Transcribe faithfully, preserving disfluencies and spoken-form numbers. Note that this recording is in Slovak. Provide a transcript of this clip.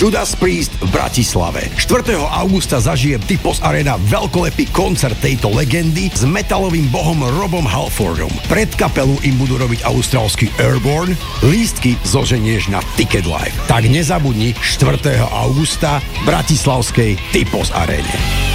Judas Priest v Bratislave. štvrtého augusta zažije Typos Arena veľkolepý koncert tejto legendy s metalovým bohom Robom Halfordom. Pred kapelu im budú robiť austrálsky Airborne, lístky zoženieš na Ticket Live. Tak nezabudni štvrtého augusta v bratislavskej Typos Arene.